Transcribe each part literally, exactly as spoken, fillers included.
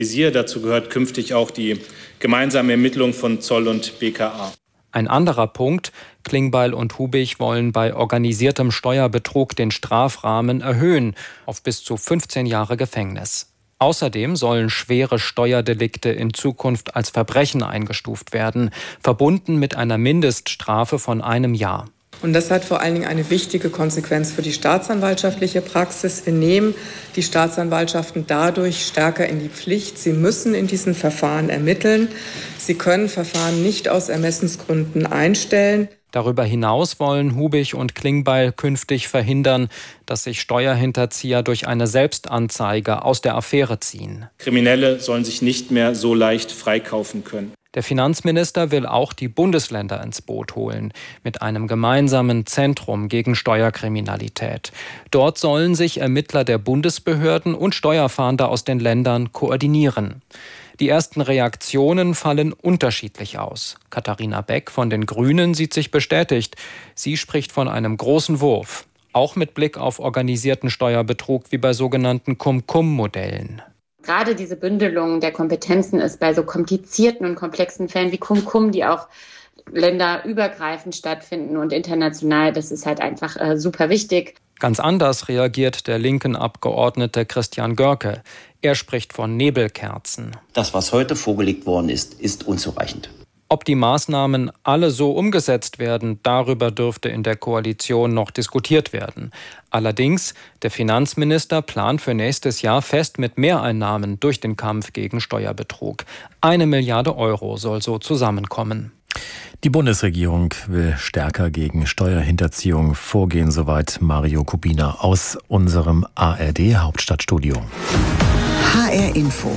Visier. Dazu gehört künftig auch die gemeinsame Ermittlung von Zoll und B K A. Ein anderer Punkt: Klingbeil und Hubig wollen bei organisiertem Steuerbetrug den Strafrahmen erhöhen auf bis zu fünfzehn Jahre Gefängnis. Außerdem sollen schwere Steuerdelikte in Zukunft als Verbrechen eingestuft werden, verbunden mit einer Mindeststrafe von einem Jahr. Und das hat vor allen Dingen eine wichtige Konsequenz für die staatsanwaltschaftliche Praxis. Wir nehmen die Staatsanwaltschaften dadurch stärker in die Pflicht. Sie müssen in diesen Verfahren ermitteln. Sie können Verfahren nicht aus Ermessensgründen einstellen. Darüber hinaus wollen Hubig und Klingbeil künftig verhindern, dass sich Steuerhinterzieher durch eine Selbstanzeige aus der Affäre ziehen. Kriminelle sollen sich nicht mehr so leicht freikaufen können. Der Finanzminister will auch die Bundesländer ins Boot holen, mit einem gemeinsamen Zentrum gegen Steuerkriminalität. Dort sollen sich Ermittler der Bundesbehörden und Steuerfahnder aus den Ländern koordinieren. Die ersten Reaktionen fallen unterschiedlich aus. Katharina Beck von den Grünen sieht sich bestätigt. Sie spricht von einem großen Wurf, auch mit Blick auf organisierten Steuerbetrug wie bei sogenannten Cum-Cum-Modellen. Gerade diese Bündelung der Kompetenzen ist bei so komplizierten und komplexen Fällen wie Cum-Cum, die auch länderübergreifend stattfinden und international, das ist halt einfach äh, super wichtig. Ganz anders reagiert der linken Abgeordnete Christian Görke. Er spricht von Nebelkerzen. Das, was heute vorgelegt worden ist, ist unzureichend. Ob die Maßnahmen alle so umgesetzt werden, darüber dürfte in der Koalition noch diskutiert werden. Allerdings, der Finanzminister plant für nächstes Jahr fest mit Mehreinnahmen durch den Kampf gegen Steuerbetrug. Eine Milliarde Euro soll so zusammenkommen. Die Bundesregierung will stärker gegen Steuerhinterziehung vorgehen, soweit Mario Kubina aus unserem A R D-Hauptstadtstudio. H R Info.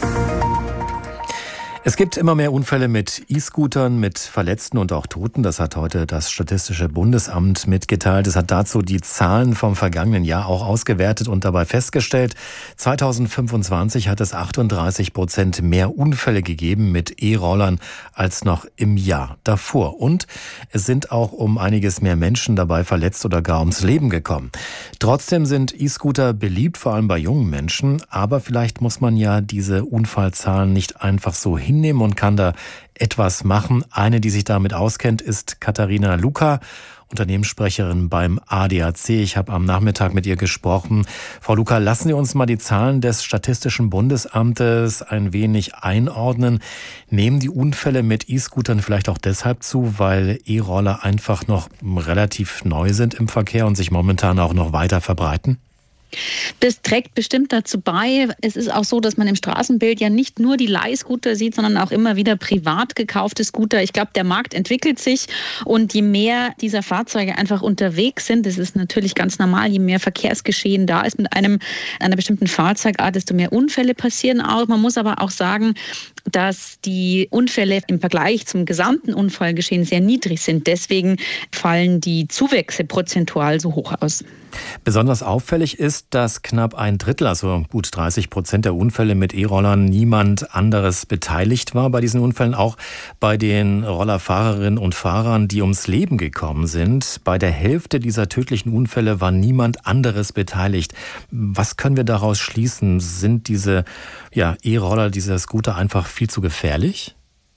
Es gibt immer mehr Unfälle mit E-Scootern, mit Verletzten und auch Toten. Das hat heute das Statistische Bundesamt mitgeteilt. Es hat dazu die Zahlen vom vergangenen Jahr auch ausgewertet und dabei festgestellt, zweitausendfünfundzwanzig hat es achtunddreißig Prozent mehr Unfälle gegeben mit E-Rollern als noch im Jahr davor. Und es sind auch um einiges mehr Menschen dabei verletzt oder gar ums Leben gekommen. Trotzdem sind E-Scooter beliebt, vor allem bei jungen Menschen. Aber vielleicht muss man ja diese Unfallzahlen nicht einfach so hin hinnehmen und kann da etwas machen. Eine, die sich damit auskennt, ist Katharina Luca, Unternehmenssprecherin beim A D A C. Ich habe am Nachmittag mit ihr gesprochen. Frau Luca, lassen Sie uns mal die Zahlen des Statistischen Bundesamtes ein wenig einordnen. Nehmen die Unfälle mit E-Scootern vielleicht auch deshalb zu, weil E-Roller einfach noch relativ neu sind im Verkehr und sich momentan auch noch weiter verbreiten? Das trägt bestimmt dazu bei. Es ist auch so, dass man im Straßenbild ja nicht nur die Leihscooter sieht, sondern auch immer wieder privat gekaufte Scooter. Ich glaube, der Markt entwickelt sich und je mehr dieser Fahrzeuge einfach unterwegs sind, das ist natürlich ganz normal, je mehr Verkehrsgeschehen da ist mit einem einer bestimmten Fahrzeugart, desto mehr Unfälle passieren auch. Man muss aber auch sagen, dass die Unfälle im Vergleich zum gesamten Unfallgeschehen sehr niedrig sind. Deswegen fallen die Zuwächse prozentual so hoch aus. Besonders auffällig ist, dass knapp ein Drittel, also gut dreißig Prozent der Unfälle mit E-Rollern niemand anderes beteiligt war bei diesen Unfällen. Auch bei den Rollerfahrerinnen und Fahrern, die ums Leben gekommen sind. Bei der Hälfte dieser tödlichen Unfälle war niemand anderes beteiligt. Was können wir daraus schließen? Sind diese ja, E-Roller, diese Scooter einfach viel zu gefährlich?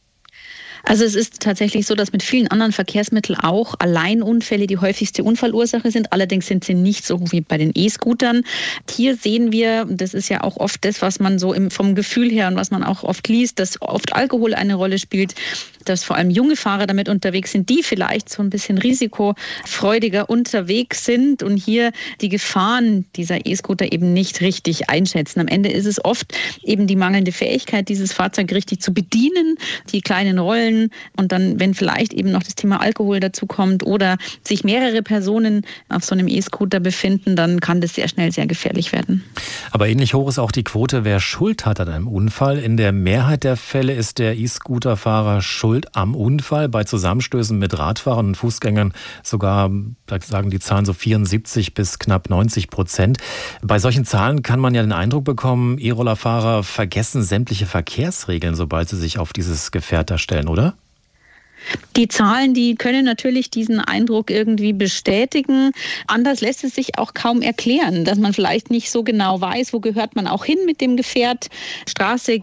Also es ist tatsächlich so, dass mit vielen anderen Verkehrsmitteln auch Alleinunfälle die häufigste Unfallursache sind. Allerdings sind sie nicht so wie bei den E-Scootern. Hier sehen wir, und das ist ja auch oft das, was man so im, vom Gefühl her und was man auch oft liest, dass oft Alkohol eine Rolle spielt, dass vor allem junge Fahrer damit unterwegs sind, die vielleicht so ein bisschen risikofreudiger unterwegs sind und hier die Gefahren dieser E-Scooter eben nicht richtig einschätzen. Am Ende ist es oft eben die mangelnde Fähigkeit, dieses Fahrzeug richtig zu bedienen, die kleinen Rollen. Und dann, wenn vielleicht eben noch das Thema Alkohol dazu kommt oder sich mehrere Personen auf so einem E-Scooter befinden, dann kann das sehr schnell sehr gefährlich werden. Aber ähnlich hoch ist auch die Quote, wer Schuld hat an einem Unfall. In der Mehrheit der Fälle ist der E-Scooter-Fahrer schuld am Unfall. Bei Zusammenstößen mit Radfahrern und Fußgängern sogar, da sagen die Zahlen so vierundsiebzig bis knapp neunzig Prozent. Bei solchen Zahlen kann man ja den Eindruck bekommen, E-Rollerfahrer vergessen sämtliche Verkehrsregeln, sobald sie sich auf dieses Gefährt da stellen, oder? Die Zahlen, die können natürlich diesen Eindruck irgendwie bestätigen. Anders lässt es sich auch kaum erklären, dass man vielleicht nicht so genau weiß, wo gehört man auch hin mit dem Gefährt. Straße